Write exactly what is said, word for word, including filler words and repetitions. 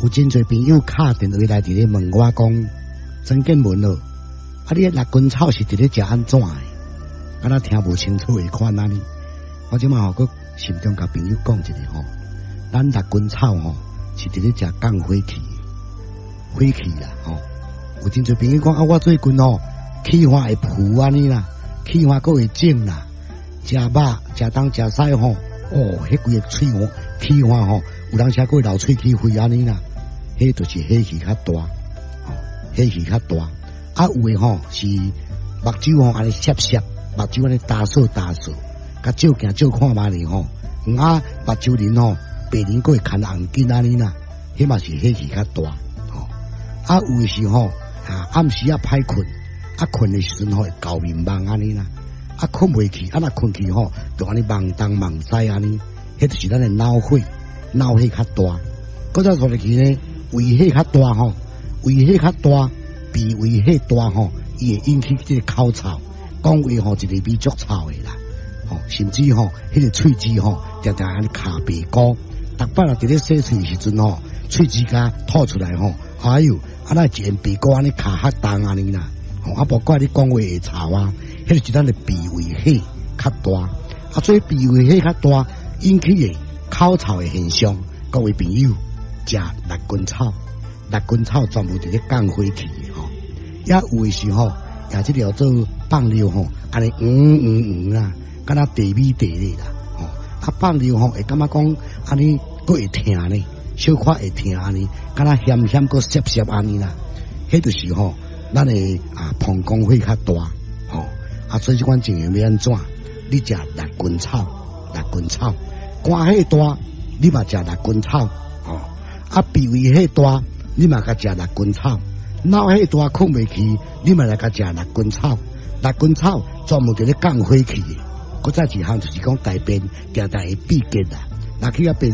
有真侪朋友敲电话来伫咧问我讲，曾建文咯，啊你六根草是伫咧食安怎的？敢若听无清楚的款安尼。我即马吼，佮心中甲朋友讲一下吼，咱六根草吼是伫咧食降火气，火气啦吼。有真侪朋友讲啊，我最近吼气化会浮安尼啦，气化佫会肿啦，食肉食东食西吼，哦，迄规个喙吼气化吼，有当时佫会流喙齿灰安尼啦。迄就是火气较大，吼，火气较大。啊，有诶吼是目睭吼安尼涩涩，目睭安尼打扫打扫，甲照镜照看嘛哩吼。啊，目睭鳞吼白鳞佫会牵红筋安尼啦，迄嘛是火气较大，吼。啊，有诶是吼啊暗时啊歹困，啊困诶时阵吼会搞面梦安尼啦，啊困袂去，啊若困去吼就安尼梦东梦西安尼，迄就是咱诶脑火，脑火较大。搁再说落去呢。胃火较大吼，胃火较大，脾胃火大吼，伊会引起这个口臭，讲话吼一个味足臭的啦，吼，甚至吼迄个喙齿吼，常常安尼卡白膏，逐摆若伫咧洗喙时阵吼，喙齿甲吐出来吼，哎哟，啊那一片白膏安尼卡较重安尼啦，吼，啊无怪你讲话会臭啊，迄就是咱的脾胃火较大，啊所以脾胃火较大引起的口臭的现象，各位朋友。食六根草，六根草全部伫咧降火气的吼，也有诶时候，也即条做放尿吼，安尼嗯嗯嗯啦，敢若地米地咧啦，吼，啊放尿吼会感觉讲安尼佫会疼呢，小可会疼安尼，敢若咸咸佫涩涩安尼啦，迄就是吼，咱诶啊膀胱火较大，吼，啊所以即款情形要安怎？你食六根草，六根草，肝火大，你嘛食六根草，吼。啊，脾胃火大，你嘛甲食六根草；脑火大困袂去，你嘛来甲食六根草。六根草专门伫咧降火气的。搁再一项就是讲大便常常会闭结啦，若去啊便